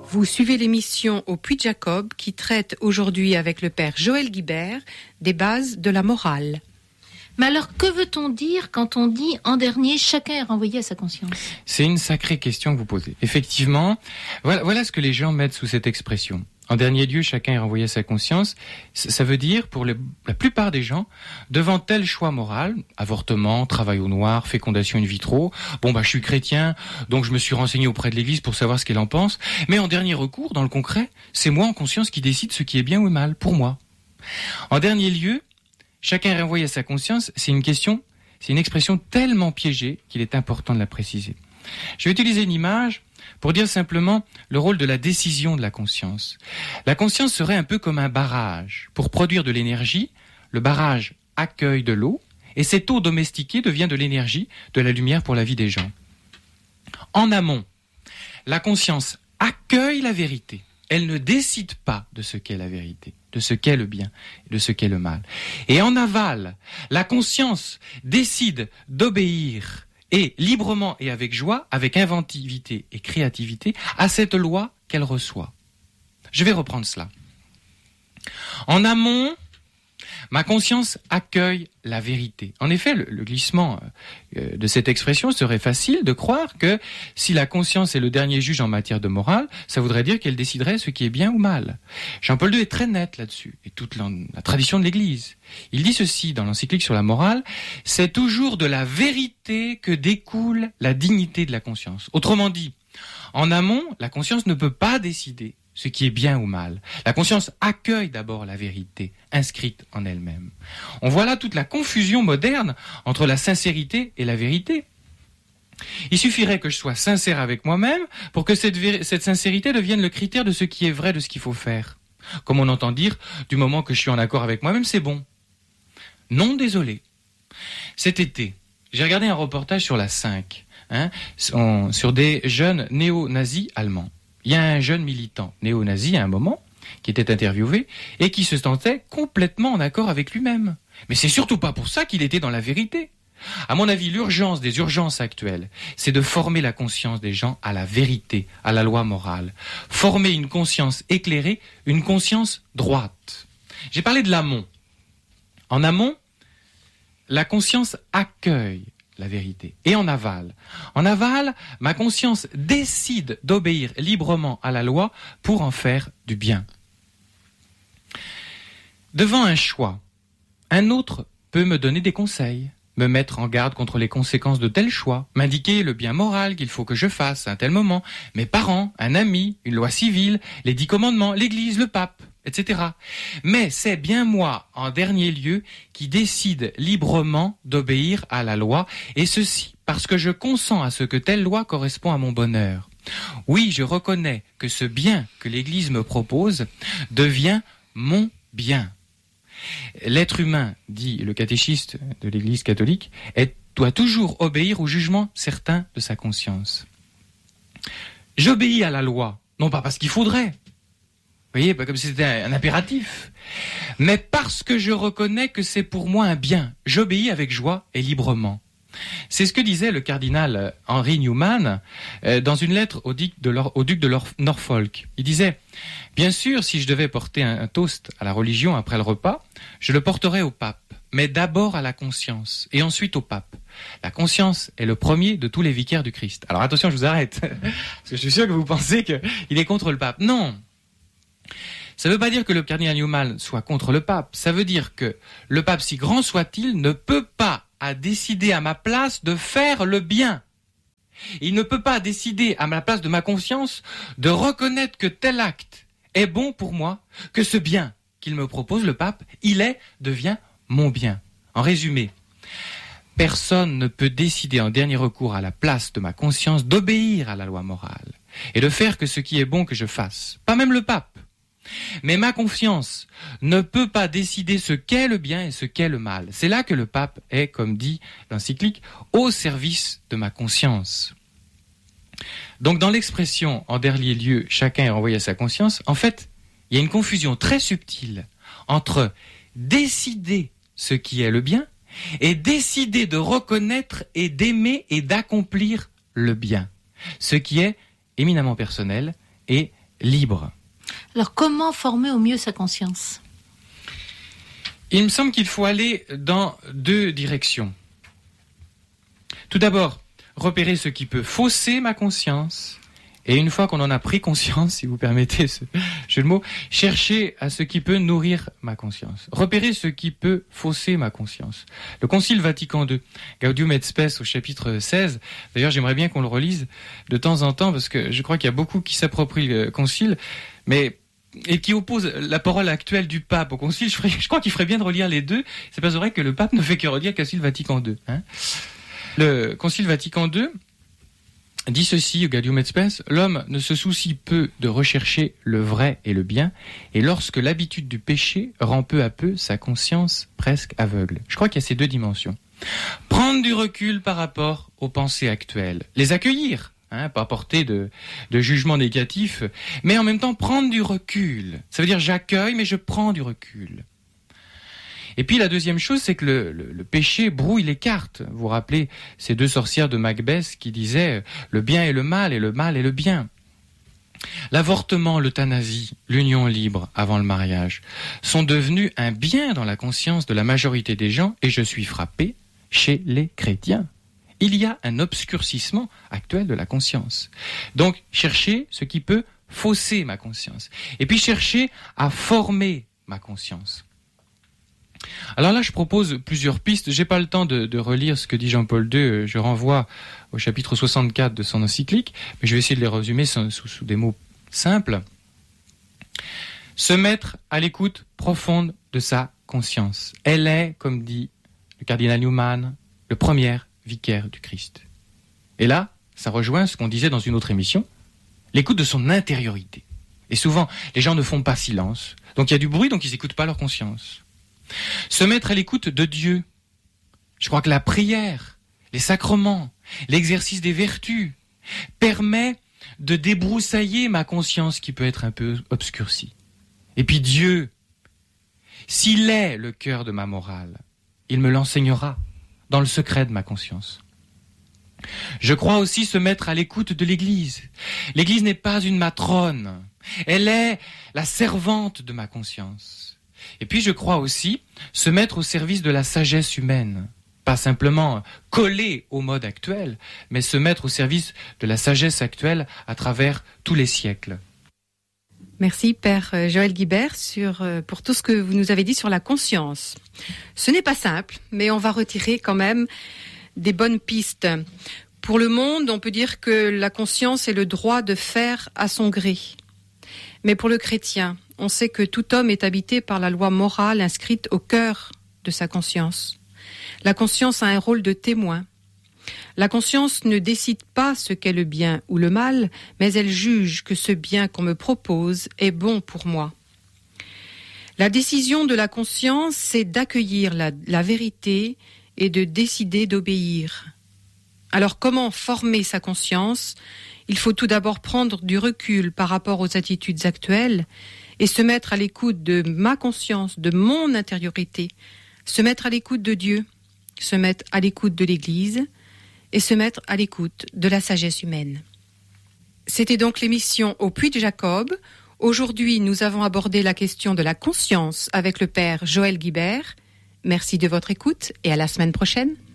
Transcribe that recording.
Vous suivez l'émission au Puy de Jacob qui traite aujourd'hui avec le père Joël Guibert des bases de la morale. Mais alors, que veut-on dire quand on dit, en dernier, chacun est renvoyé à sa conscience ? C'est une sacrée question que vous posez. Effectivement, voilà ce que les gens mettent sous cette expression. En dernier lieu, chacun est renvoyé à sa conscience. Ça veut dire, pour la plupart des gens, devant tel choix moral, avortement, travail au noir, fécondation in vitro, je suis chrétien, donc je me suis renseigné auprès de l'Église pour savoir ce qu'elle en pense, mais en dernier recours, dans le concret, c'est moi en conscience qui décide ce qui est bien ou mal, pour moi. En dernier lieu, chacun est renvoyé à sa conscience, c'est une expression tellement piégée qu'il est important de la préciser. Je vais utiliser une image pour dire simplement le rôle de la décision de la conscience. La conscience serait un peu comme un barrage. Pour produire de l'énergie, le barrage accueille de l'eau, et cette eau domestiquée devient de l'énergie, de la lumière pour la vie des gens. En amont, la conscience accueille la vérité. Elle ne décide pas de ce qu'est la vérité, de ce qu'est le bien, de ce qu'est le mal. Et en aval, la conscience décide d'obéir et librement et avec joie, avec inventivité et créativité, à cette loi qu'elle reçoit. Je vais reprendre cela. En amont, ma conscience accueille la vérité. En effet, le glissement de cette expression serait facile de croire que si la conscience est le dernier juge en matière de morale, ça voudrait dire qu'elle déciderait ce qui est bien ou mal. Jean-Paul II est très net là-dessus, et toute la tradition de l'Église. Il dit ceci dans l'encyclique sur la morale, « C'est toujours de la vérité que découle la dignité de la conscience. » Autrement dit, en amont, la conscience ne peut pas décider ce qui est bien ou mal. La conscience accueille d'abord la vérité, inscrite en elle-même. On voit là toute la confusion moderne entre la sincérité et la vérité. Il suffirait que je sois sincère avec moi-même pour que cette sincérité devienne le critère de ce qui est vrai, de ce qu'il faut faire. Comme on entend dire, du moment que je suis en accord avec moi-même, c'est bon. Non, désolé. Cet été, j'ai regardé un reportage sur la 5, sur des jeunes néo-nazis allemands. Il y a un jeune militant néo-nazi à un moment qui était interviewé et qui se sentait complètement en accord avec lui-même. Mais c'est surtout pas pour ça qu'il était dans la vérité. À mon avis, l'urgence des urgences actuelles, c'est de former la conscience des gens à la vérité, à la loi morale. Former une conscience éclairée, une conscience droite. J'ai parlé de l'amont. En amont, la conscience accueille la vérité. Et en aval, ma conscience décide d'obéir librement à la loi pour en faire du bien. Devant un choix, un autre peut me donner des conseils, me mettre en garde contre les conséquences de tel choix, m'indiquer le bien moral qu'il faut que je fasse à un tel moment, mes parents, un ami, une loi civile, les 10 commandements, l'Église, le pape, etc. Mais c'est bien moi, en dernier lieu, qui décide librement d'obéir à la loi, et ceci parce que je consens à ce que telle loi correspond à mon bonheur. Oui, je reconnais que ce bien que l'Église me propose devient mon bien. L'être humain, dit le catéchiste de l'Église catholique, doit toujours obéir au jugement certain de sa conscience. J'obéis à la loi, non pas parce qu'il faudrait, vous voyez, pas comme si c'était un impératif, mais parce que je reconnais que c'est pour moi un bien. J'obéis avec joie et librement. C'est ce que disait le cardinal Henry Newman dans une lettre au duc de Norfolk. Il disait « Bien sûr, si je devais porter un toast à la religion après le repas, je le porterais au pape, mais d'abord à la conscience, et ensuite au pape. La conscience est le premier de tous les vicaires du Christ. » Alors attention, je vous arrête, parce que je suis sûr que vous pensez qu'il est contre le pape. Non. Ça ne veut pas dire que le cardinal Newman soit contre le pape. Ça veut dire que le pape, si grand soit-il, ne peut pas décider à ma place de faire le bien. Il ne peut pas décider à la place de ma conscience de reconnaître que tel acte est bon pour moi, que ce bien qu'il me propose, le pape, devient mon bien. En résumé, personne ne peut décider en dernier recours à la place de ma conscience d'obéir à la loi morale et de faire que ce qui est bon que je fasse. Pas même le pape. Mais ma conscience ne peut pas décider ce qu'est le bien et ce qu'est le mal. C'est là que le pape est, comme dit l'encyclique, au service de ma conscience. Donc dans l'expression « en dernier lieu, chacun est renvoyé à sa conscience », en fait, il y a une confusion très subtile entre décider ce qui est le bien et décider de reconnaître et d'aimer et d'accomplir le bien, ce qui est éminemment personnel et libre. Alors, comment former au mieux sa conscience ? Il me semble qu'il faut aller dans 2 directions. Tout d'abord, repérer ce qui peut fausser ma conscience. Et une fois qu'on en a pris conscience, si vous permettez ce jeu de mots, chercher à ce qui peut nourrir ma conscience. Repérer ce qui peut fausser ma conscience. Le Concile Vatican II, Gaudium et Spes au chapitre 16, d'ailleurs j'aimerais bien qu'on le relise de temps en temps, parce que je crois qu'il y a beaucoup qui s'approprient le Concile, et qui opposent la parole actuelle du pape au Concile. Je crois qu'il ferait bien de relire les deux. C'est pas vrai que le pape ne fait que redire le Concile Vatican II. Le Concile Vatican II dit ceci au Gaudium et Spes: l'homme ne se soucie peu de rechercher le vrai et le bien, et lorsque l'habitude du péché rend peu à peu sa conscience presque aveugle. Je crois qu'il y a ces 2 dimensions. Prendre du recul par rapport aux pensées actuelles, les accueillir, pas porter de jugement négatif, mais en même temps prendre du recul. Ça veut dire j'accueille, mais je prends du recul. Et puis la deuxième chose, c'est que le péché brouille les cartes. Vous vous rappelez ces 2 sorcières de Macbeth qui disaient le bien et le mal et le bien. L'avortement, l'euthanasie, l'union libre avant le mariage sont devenus un bien dans la conscience de la majorité des gens, et je suis frappé chez les chrétiens. Il y a un obscurcissement actuel de la conscience. Donc chercher ce qui peut fausser ma conscience. Et puis chercher à former ma conscience. Alors là, je propose plusieurs pistes. J'ai pas le temps de relire ce que dit Jean-Paul II. Je renvoie au chapitre 64 de son encyclique, mais je vais essayer de les résumer sous des mots simples. Se mettre à l'écoute profonde de sa conscience. Elle est, comme dit le cardinal Newman, le premier vicaire du Christ. Et là, ça rejoint ce qu'on disait dans une autre émission, l'écoute de son intériorité. Et souvent, les gens ne font pas silence. Donc il y a du bruit, donc ils n'écoutent pas leur conscience. Se mettre à l'écoute de Dieu. Je crois que la prière, les sacrements, l'exercice des vertus permet de débroussailler ma conscience qui peut être un peu obscurcie. Et puis Dieu, s'il est le cœur de ma morale, il me l'enseignera dans le secret de ma conscience. Je crois aussi se mettre à l'écoute de l'Église. L'Église n'est pas une matrone, elle est la servante de ma conscience. Et puis je crois aussi se mettre au service de la sagesse humaine. Pas simplement coller au mode actuel, mais se mettre au service de la sagesse actuelle à travers tous les siècles. Merci Père Joël Guibert pour tout ce que vous nous avez dit sur la conscience. Ce n'est pas simple, mais on va retirer quand même des bonnes pistes. Pour le monde, on peut dire que la conscience est le droit de faire à son gré. Mais pour le chrétien, on sait que tout homme est habité par la loi morale inscrite au cœur de sa conscience. La conscience a un rôle de témoin. La conscience ne décide pas ce qu'est le bien ou le mal, mais elle juge que ce bien qu'on me propose est bon pour moi. La décision de la conscience, c'est d'accueillir la vérité et de décider d'obéir. Alors comment former sa conscience ? Il faut tout d'abord prendre du recul par rapport aux attitudes actuelles et se mettre à l'écoute de ma conscience, de mon intériorité, se mettre à l'écoute de Dieu, se mettre à l'écoute de l'Église et se mettre à l'écoute de la sagesse humaine. C'était donc l'émission Au Puy de Jacob. Aujourd'hui, nous avons abordé la question de la conscience avec le Père Joël Guibert. Merci de votre écoute et à la semaine prochaine.